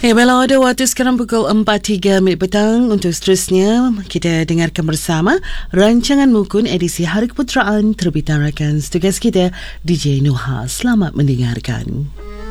Baiklah, ada waktu sekarang pukul 4.03 petang. Untuk seterusnya, kita dengarkan bersama rancangan Mukun edisi Hari Keputeraan terbitan rakan tugas kita DJ Nuha. Selamat mendengarkan.